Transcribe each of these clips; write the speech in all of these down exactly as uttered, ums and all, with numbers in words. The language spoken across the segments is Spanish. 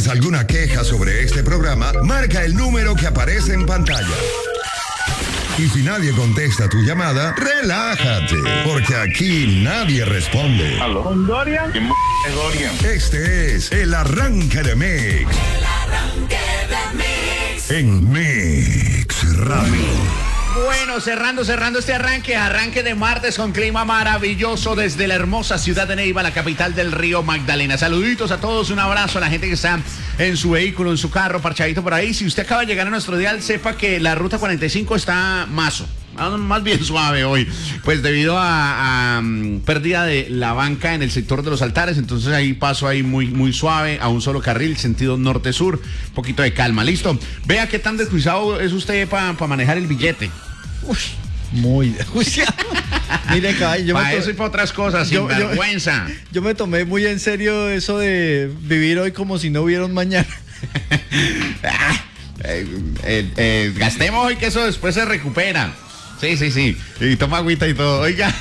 ¿Tienes alguna queja sobre este programa? Marca el número que aparece en pantalla. Y si nadie contesta tu llamada, relájate, porque aquí nadie responde. ¿Aló? ¿Con Dorian? ¿Quién m*** es Dorian? Este es el arranque de Mix. El arranque de Mix. En Mix Radio. Bueno, cerrando, cerrando este arranque, arranque de martes con clima maravilloso desde la hermosa ciudad de Neiva, la capital del río Magdalena. Saluditos a todos, un abrazo a la gente que está en su vehículo, en su carro, parchadito por ahí. Si usted acaba de llegar a nuestro dial, sepa que la ruta cuarenta y cinco está mazo. Más bien suave hoy, pues debido a, a um, pérdida de la banca en el sector de los altares, entonces ahí paso ahí muy, muy suave, a un solo carril, sentido norte-sur, un poquito de calma, listo. Vea qué tan desjuiciado es usted para pa manejar el billete. Uy, muy desjuiciado. Mire, caballo, yo para me eso y para otras cosas, sin vergüenza. Yo, yo me tomé muy en serio eso de vivir hoy como si no hubiera un mañana. eh, eh, eh, gastemos hoy que eso después se recupera. Sí, sí, sí. Y toma agüita y todo. Oiga.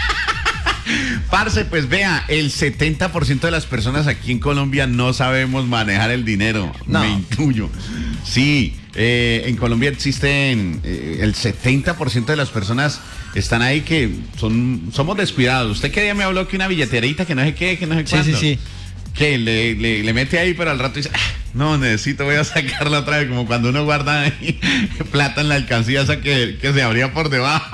Parce, pues vea, el setenta por ciento de las personas aquí en Colombia no sabemos manejar el dinero. No. Me intuyo. Sí, eh, en Colombia existen eh, el setenta por ciento de las personas están ahí que son somos descuidados. Usted que día me habló que una billeterita que no sé qué, que no sé Sí, cuándo. sí, sí. Que le, le, le mete ahí, pero al rato dice, ah, no, necesito, voy a sacarla otra vez, como cuando uno guarda ahí plata en la alcancía, esa que, que se abría por debajo.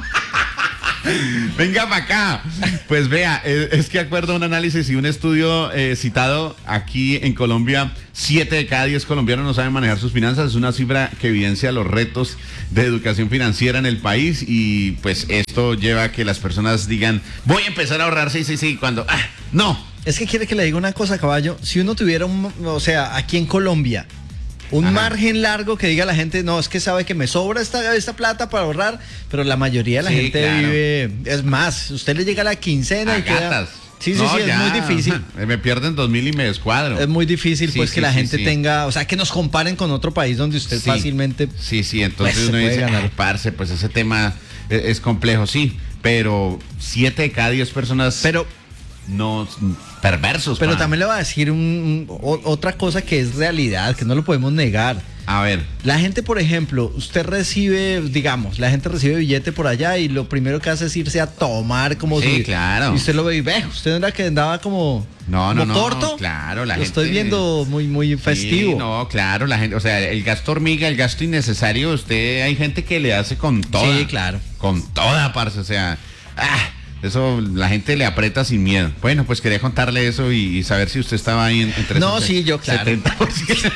Venga para acá. Pues vea, es, es que acuerdo a un análisis y un estudio eh, citado aquí en Colombia, siete de cada diez colombianos no saben manejar sus finanzas. Es una cifra que evidencia los retos de educación financiera en el país y pues esto lleva a que las personas digan, voy a empezar a ahorrar, sí, sí, sí, cuando, ah, no. Es que quiere que le diga una cosa, caballo. Si uno tuviera un, o sea, aquí en Colombia, un Ajá. margen largo que diga la gente, no, es que sabe que me sobra esta, esta plata para ahorrar, pero la mayoría de la Sí, gente claro. vive, es más, usted le llega a la quincena A y queda... gatas. Sí, sí, No, sí, es ya. muy difícil. Me pierden dos mil y me descuadro. Es muy difícil, Sí, pues, sí, que la sí, gente sí. tenga, o sea, que nos comparen con otro país donde usted Sí. fácilmente... Sí, sí, entonces Pues, se uno puede dice, ganar. "Ay, parce, pues ese tema es, es complejo, sí, pero siete de cada diez personas Pero... no perversos. Pero pa. también le voy a decir un, un, o- otra cosa que es realidad, que no lo podemos negar. A ver, La gente, por ejemplo, usted recibe, digamos, la gente recibe billete por allá y lo primero que hace es irse a tomar como Sí, si... claro. Y usted lo ve y ve, usted no era que andaba como... no, no, como no, corto. claro, la Lo gente... estoy viendo muy, muy festivo. Sí, no, claro, la gente, o sea, el gasto hormiga, el gasto innecesario, usted, hay gente que le hace con toda. Sí, claro. Con toda, parce, o sea, ah, eso la gente le aprieta sin miedo. Bueno, pues quería contarle eso y, y saber si usted estaba ahí en, entre No, esos sí, yo, claro. setenta por ciento.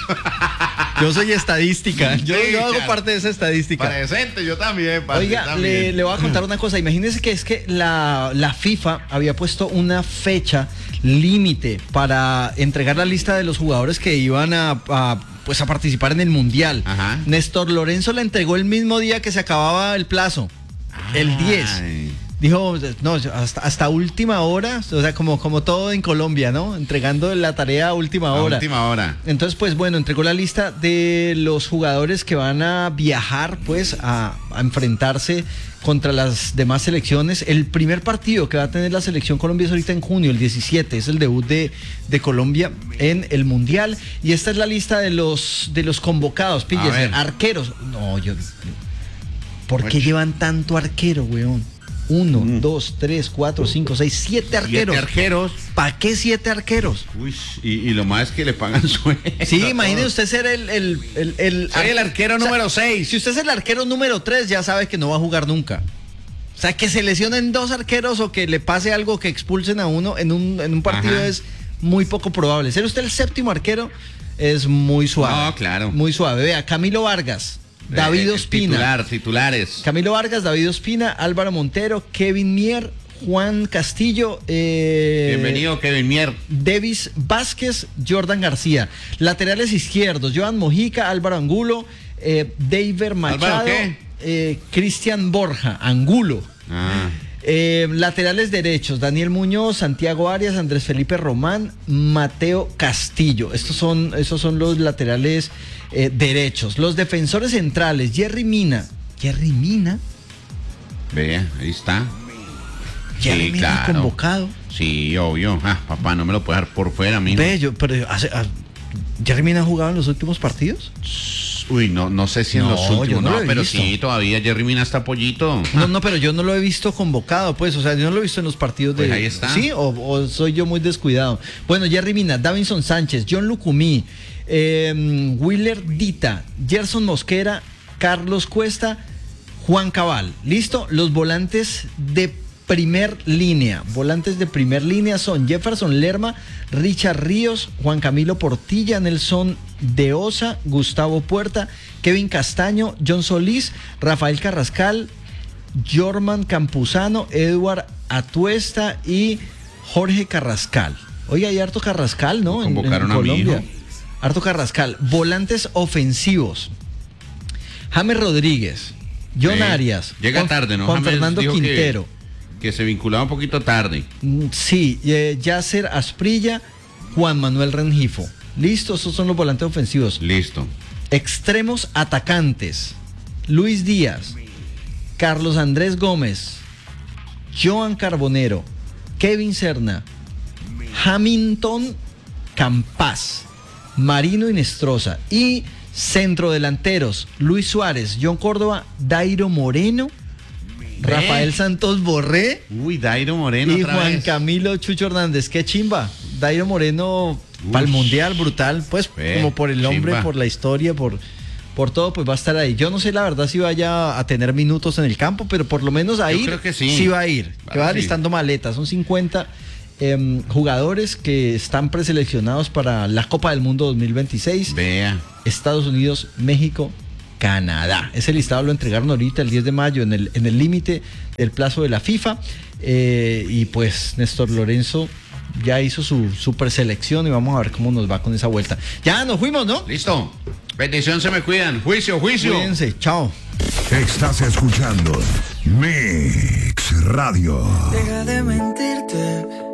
Yo soy estadística. Yo, Sí, yo hago claro. parte de esa estadística. Presente, yo también, parce, Oiga, también. le, le voy a contar una cosa. Imagínense que es que la, la FIFA había puesto una fecha límite para entregar la lista de los jugadores que iban a, a, pues a participar en el Mundial. Ajá. Néstor Lorenzo la entregó el mismo día que se acababa el plazo, el diez. Ay. Dijo, no, hasta, hasta última hora, o sea, como, como todo en Colombia, ¿no? Entregando la tarea a última A hora. última hora. Entonces, pues bueno, entregó la lista de los jugadores que van a viajar, pues, a, a enfrentarse contra las demás selecciones. El primer partido que va a tener la selección Colombia es ahorita en junio, el diecisiete, es el debut de, de Colombia en el Mundial. Y esta es la lista de los, de los convocados, píllese, ver. arqueros. No, yo... ¿Por qué Oye. llevan tanto arquero, weón? Uno, Mm. dos, tres, cuatro, cinco, seis, siete arqueros. Siete arqueros. ¿Para qué siete arqueros? Uy, y, y lo más es que le pagan sueldo. Sí, imagine usted ser el... el, el, el Soy el arquero o sea, número seis. Si usted es el arquero número tres, ya sabe que no va a jugar nunca. O sea, que se lesionen dos arqueros o que le pase algo, que expulsen a uno en un, en un partido Ajá. es muy poco probable. Ser usted el séptimo arquero es muy suave. No, claro. Muy suave. Vea, Camilo Vargas, David Eh, Ospina. Titular, titulares. Camilo Vargas, David Ospina, Álvaro Montero, Kevin Mier, Juan Castillo, eh, Bienvenido, Kevin Mier. Davis Vázquez, Jordan García. Laterales izquierdos, Joan Mojica, Álvaro Angulo, eh, David Machado, qué? eh, Cristian Borja, Angulo. Ah. Eh, laterales derechos, Daniel Muñoz, Santiago Arias, Andrés Felipe Román, Mateo Castillo. Estos son, estos son los laterales eh, derechos. Los defensores centrales, Jerry Mina. Jerry Mina. Vea, ahí está. Jerry Sí, Mina claro. convocado. Sí, obvio. Ah, papá, no me lo puede dejar por fuera, a mí. no. Bello, pero hace, ah, ¿Jerry Mina ha jugado en los últimos partidos? Uy, no, no sé si en No, los últimos, yo no no, lo he pero visto. sí, todavía Jerry Mina está pollito. No, no, pero yo no lo he visto convocado, pues, o sea, yo no lo he visto en los partidos de... Pues ahí está. ¿Sí? O, o soy yo muy descuidado. Bueno, Jerry Mina, Davinson Sánchez, John Lucumí, eh, Willer Dita, Gerson Mosquera, Carlos Cuesta, Juan Cabal. ¿Listo? Los volantes de primer línea. Volantes de primer línea son Jefferson Lerma, Richard Ríos, Juan Camilo Portilla, Nelson de Osa, Gustavo Puerta, Kevin Castaño, John Solís, Rafael Carrascal, Jorman Campuzano, Edward Atuesta y Jorge Carrascal. Oye, hay harto Carrascal, ¿no? En, en Convocaron a mi Colombia. hijo. Harto Carrascal. Volantes ofensivos. James Rodríguez, John Eh, Arias, llega Juan, tarde, ¿no? Juan James Fernando dijo que- Quintero. Que se vinculaba un poquito tarde. Mm, Sí, eh, Yasser Asprilla, Juan Manuel Rengifo. Listo, esos son los volantes ofensivos. Listo. Extremos atacantes. Luis Díaz, Carlos Andrés Gómez, Joan Carbonero, Kevin Serna, Hamilton Campas, Marino Inestrosa y centrodelanteros Luis Suárez, John Córdoba, Dairo Moreno, Rafael Santos Borré Uy, Dairo Moreno y otra Juan vez. Camilo Chucho Hernández. Qué chimba. Dairo Moreno para el Ush. Mundial, brutal. Pues Ve, como por el hombre, chimba. por la historia, por, por todo, pues va a estar ahí. Yo no sé la verdad si vaya a tener minutos en el campo, pero por lo menos ahí creo que sí. va a ir. Que Claro, va sí. alistando maletas. Son cincuenta em, jugadores que están preseleccionados para la Copa del Mundo dos mil veintiséis. Vea. Estados Unidos, México, Canadá. Ese listado lo entregaron ahorita el diez de mayo en el en el límite del plazo de la FIFA. Eh, y pues Néstor Lorenzo ya hizo su, su preselección y vamos a ver cómo nos va con esa vuelta. Ya nos fuimos, ¿no? Listo. Bendición, se me cuidan. Juicio, juicio. Cuídense, chao. Estás escuchando Mix Radio. Deja de mentirte.